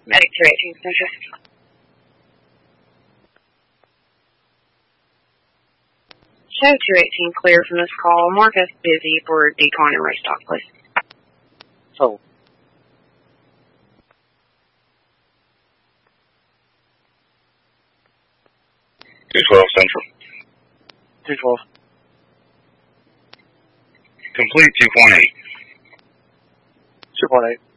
Medic 218 Central. Show 218 clear from this call. Mark us busy for decon and restock, please. So. 212 Central. 212. Complete 2.8. 2.8.